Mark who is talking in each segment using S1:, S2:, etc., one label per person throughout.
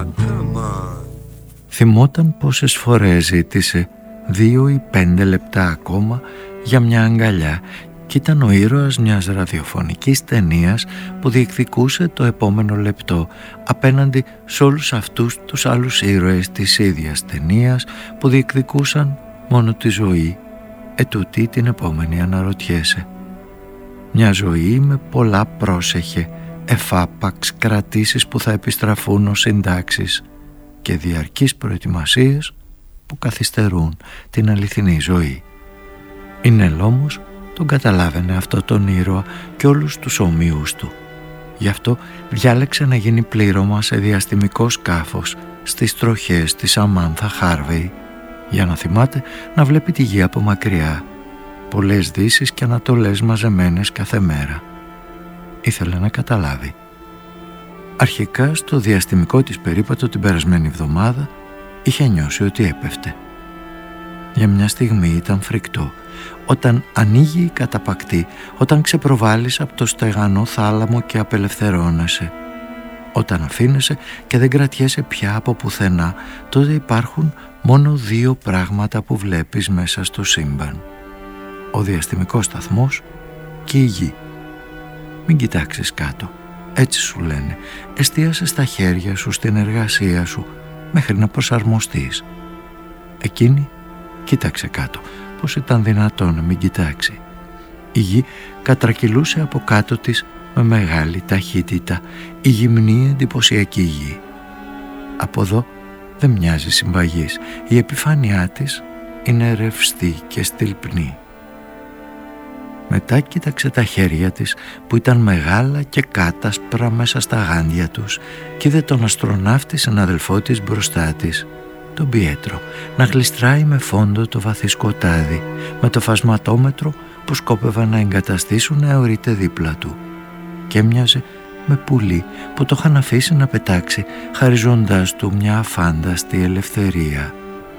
S1: Θυμόταν πόσες φορές ζήτησε 2 ή 5 λεπτά ακόμα για μια αγκαλιά και ήταν ο ήρωας μιας ραδιοφωνικής ταινίας που διεκδικούσε το επόμενο λεπτό απέναντι σε όλους αυτούς τους άλλους ήρωες της ίδιας ταινίας που διεκδικούσαν μόνο τη ζωή. Ετούτη την επόμενη αναρωτιέσαι. Μια ζωή με πολλά πρόσεχε, εφάπαξ κρατήσεις που θα επιστραφούν ως συντάξεις και διαρκείς προετοιμασίες που καθυστερούν την αληθινή ζωή. Η Νέλ όμως τον καταλάβαινε αυτό τον ήρωα και όλους τους ομοίους του. Γι' αυτό διάλεξε να γίνει πλήρωμα σε διαστημικό σκάφος στις τροχές της Σαμάνθα Χάρβεϊ για να θυμάται να βλέπει τη γη από μακριά, πολλές δύσεις και ανατολές μαζεμένες κάθε μέρα. Ήθελε να καταλάβει. Αρχικά στο διαστημικό της περίπατο την περασμένη εβδομάδα είχε νιώσει ότι έπεφτε. Για μια στιγμή ήταν φρικτό, όταν ανοίγει η καταπακτή, όταν ξεπροβάλλεις από το στεγανό θάλαμο και απελευθερώνεσαι. Όταν αφήνεσαι και δεν κρατιέσαι πια από πουθενά, τότε υπάρχουν μόνο 2 πράγματα που βλέπεις μέσα στο σύμπαν. Ο διαστημικός σταθμός και η γη. Μην κοιτάξεις κάτω, έτσι σου λένε. Εστίασε στα χέρια σου, στην εργασία σου, μέχρι να προσαρμοστείς. Εκείνη κοίταξε κάτω. Πώς ήταν δυνατόν να μην κοιτάξει. Η γη κατρακυλούσε από κάτω της με μεγάλη ταχύτητα, η γυμνή εντυπωσιακή γη. Από εδώ δεν μοιάζει συμπαγής. Η επιφάνειά της είναι ρευστή και στυλπνή. Μετά κοίταξε τα χέρια της που ήταν μεγάλα και κάτασπρα μέσα στα γάντια τους και είδε τον αστροναύτη συναδελφό της μπροστά της, τον Πιέτρο, να γλιστράει με φόντο το βαθύ σκοτάδι με το φασματόμετρο που σκόπευαν να εγκαταστήσουν να αιωρείται δίπλα του, και έμοιαζε με πουλί που το είχαν αφήσει να πετάξει χαριζόντας του μια αφάνταστη ελευθερία.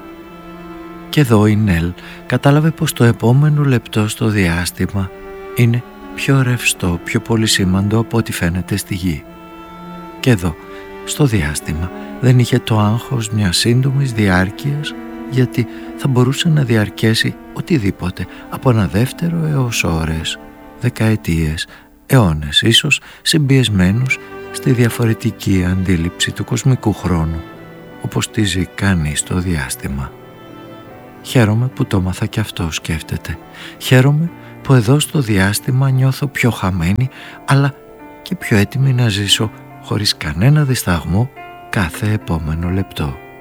S1: Και εδώ η Νέλ κατάλαβε πως το επόμενο λεπτό στο διάστημα είναι πιο ρευστό, πιο πολυσήμαντο από ό,τι φαίνεται στη γη. Και εδώ, στο διάστημα, δεν είχε το άγχος μιας σύντομης διάρκειας, γιατί θα μπορούσε να διαρκέσει οτιδήποτε από ένα δεύτερο έως ώρες, δεκαετίες, αιώνες ίσως, συμπιεσμένους στη διαφορετική αντίληψη του κοσμικού χρόνου, όπως τη ζει κανείς στο διάστημα. Χαίρομαι που το έμαθα κι αυτό, σκέφτεται. Χαίρομαι που εδώ στο διάστημα νιώθω πιο χαμένη, αλλά και πιο έτοιμη να ζήσω χωρίς κανένα δισταγμό κάθε επόμενο λεπτό.